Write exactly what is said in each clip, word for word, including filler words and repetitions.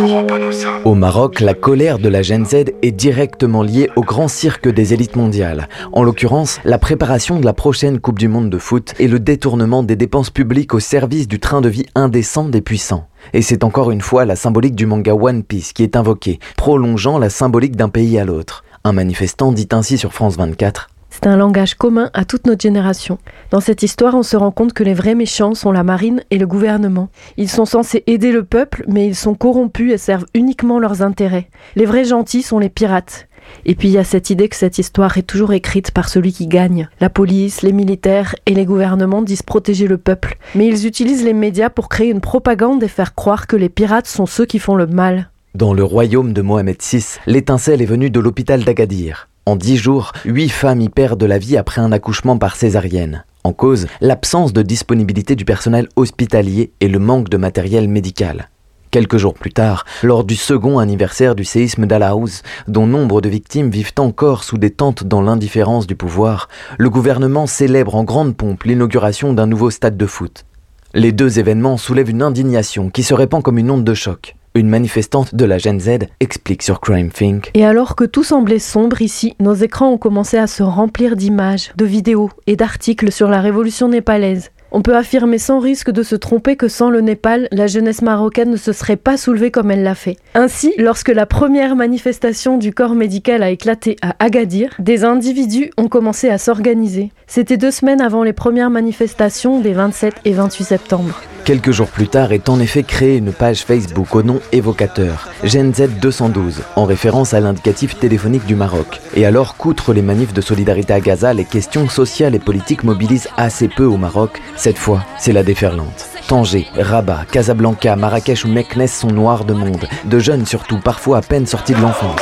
Au Maroc, la colère de la Gen Z est directement liée au grand cirque des élites mondiales. En l'occurrence, la préparation de la prochaine Coupe du Monde de foot et le détournement des dépenses publiques au service du train de vie indécent des puissants. Et c'est encore une fois la symbolique du manga One Piece qui est invoquée, prolongeant la symbolique d'un pays à l'autre. Un manifestant dit ainsi sur France vingt-quatre. C'est un langage commun à toute notre génération. Dans cette histoire, on se rend compte que les vrais méchants sont la marine et le gouvernement. Ils sont censés aider le peuple, mais ils sont corrompus et servent uniquement leurs intérêts. Les vrais gentils sont les pirates. Et puis il y a cette idée que cette histoire est toujours écrite par celui qui gagne. La police, les militaires et les gouvernements disent protéger le peuple. Mais ils utilisent les médias pour créer une propagande et faire croire que les pirates sont ceux qui font le mal. Dans le royaume de Mohamed six, l'étincelle est venue de l'hôpital d'Agadir. En dix jours, huit femmes y perdent la vie après un accouchement par césarienne. En cause, l'absence de disponibilité du personnel hospitalier et le manque de matériel médical. Quelques jours plus tard, lors du second anniversaire du séisme d'Al Haouz, dont nombre de victimes vivent encore sous des tentes dans l'indifférence du pouvoir, le gouvernement célèbre en grande pompe l'inauguration d'un nouveau stade de foot. Les deux événements soulèvent une indignation qui se répand comme une onde de choc. Une manifestante de la Gen Z explique sur Crime Think. Et alors que tout semblait sombre ici, nos écrans ont commencé à se remplir d'images, de vidéos et d'articles sur la révolution népalaise. On peut affirmer sans risque de se tromper que sans le Népal, la jeunesse marocaine ne se serait pas soulevée comme elle l'a fait. Ainsi, lorsque la première manifestation du corps médical a éclaté à Agadir, des individus ont commencé à s'organiser. C'était deux semaines avant les premières manifestations des vingt-sept et vingt-huit septembre. Quelques jours plus tard est en effet créée une page Facebook au nom évocateur, Gen Z deux cent douze, en référence à l'indicatif téléphonique du Maroc. Et alors qu'outre les manifs de solidarité à Gaza, les questions sociales et politiques mobilisent assez peu au Maroc, cette fois, c'est la déferlante. Tanger, Rabat, Casablanca, Marrakech ou Meknès sont noirs de monde, de jeunes surtout, parfois à peine sortis de l'enfance.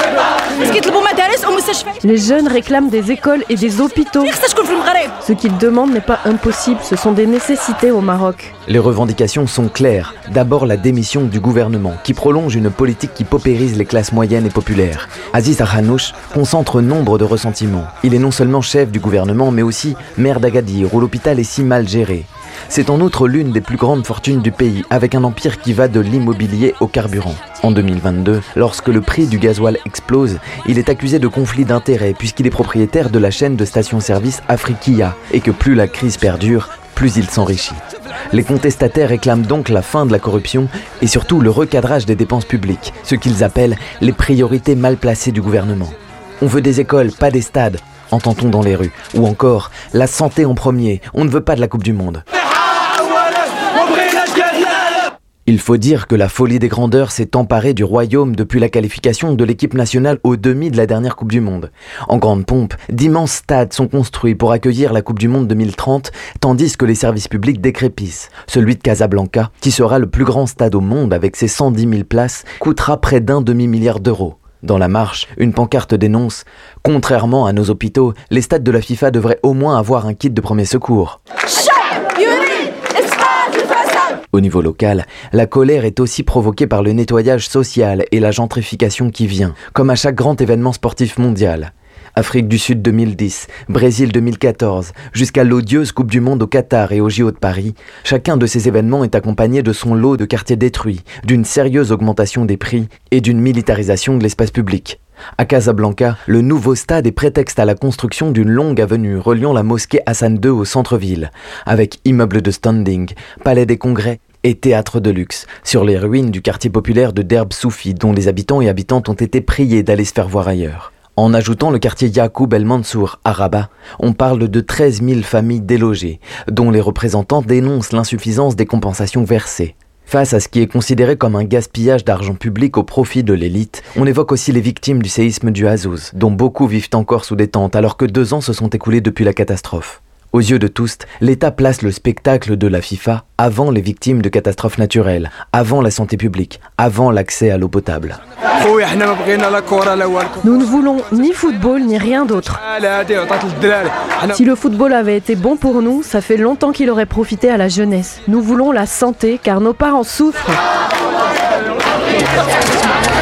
Les jeunes réclament des écoles et des hôpitaux. Ce qu'ils demandent n'est pas impossible, ce sont des nécessités au Maroc. Les revendications sont claires. D'abord la démission du gouvernement, qui prolonge une politique qui paupérise les classes moyennes et populaires. Aziz Arhanouch concentre nombre de ressentiments. Il est non seulement chef du gouvernement, mais aussi maire d'Agadir, où l'hôpital est si mal géré. C'est en outre l'une des plus grandes fortunes du pays, avec un empire qui va de l'immobilier au carburant. En deux mille vingt-deux, lorsque le prix du gasoil explose, il est accusé de conflit d'intérêts puisqu'il est propriétaire de la chaîne de stations-service Afrikia et que plus la crise perdure, plus il s'enrichit. Les contestataires réclament donc la fin de la corruption et surtout le recadrage des dépenses publiques, ce qu'ils appellent les priorités mal placées du gouvernement. On veut des écoles, pas des stades, entend-on dans les rues. Ou encore, la santé en premier, on ne veut pas de la Coupe du Monde. Il faut dire que la folie des grandeurs s'est emparée du royaume depuis la qualification de l'équipe nationale aux demi de la dernière Coupe du Monde. En grande pompe, d'immenses stades sont construits pour accueillir la Coupe du Monde deux mille trente, tandis que les services publics décrépissent. Celui de Casablanca, qui sera le plus grand stade au monde avec ses cent dix mille places, coûtera près d'un demi-milliard d'euros. Dans la marche, une pancarte dénonce « Contrairement à nos hôpitaux, les stades de la FIFA devraient au moins avoir un kit de premier secours ». Au niveau local, la colère est aussi provoquée par le nettoyage social et la gentrification qui vient, comme à chaque grand événement sportif mondial. Afrique du Sud deux mille dix, Brésil deux mille quatorze, jusqu'à l'odieuse Coupe du Monde au Qatar et au J O de Paris, chacun de ces événements est accompagné de son lot de quartiers détruits, d'une sérieuse augmentation des prix et d'une militarisation de l'espace public. À Casablanca, le nouveau stade est prétexte à la construction d'une longue avenue reliant la mosquée Hassan deux au centre-ville, avec immeubles de standing, palais des congrès et théâtre de luxe, sur les ruines du quartier populaire de Derb Soufi, dont les habitants et habitantes ont été priés d'aller se faire voir ailleurs. En ajoutant le quartier Yacoub El Mansour à Rabat, on parle de treize mille familles délogées, dont les représentants dénoncent l'insuffisance des compensations versées. Face à ce qui est considéré comme un gaspillage d'argent public au profit de l'élite, on évoque aussi les victimes du séisme du Haouz, dont beaucoup vivent encore sous des tentes alors que deux ans se sont écoulés depuis la catastrophe. Aux yeux de tous, l'État place le spectacle de la FIFA avant les victimes de catastrophes naturelles, avant la santé publique, avant l'accès à l'eau potable. Nous ne voulons ni football ni rien d'autre. Si le football avait été bon pour nous, ça fait longtemps qu'il aurait profité à la jeunesse. Nous voulons la santé car nos parents souffrent.